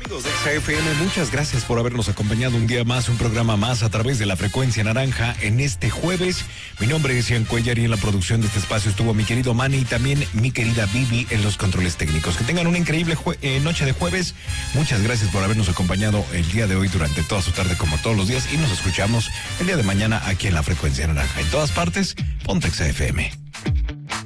Amigos de XFM, muchas gracias por habernos acompañado un día más, un programa más a través de la frecuencia naranja en este jueves. Mi nombre es Ian Cuellar y en la producción de este espacio estuvo mi querido Manny y también mi querida Vivi en los controles técnicos. Que tengan una increíble noche de jueves. Muchas gracias por habernos acompañado el día de hoy durante toda su tarde como todos los días y nos escuchamos el día de mañana aquí en la frecuencia naranja. En todas partes, ponte XFM.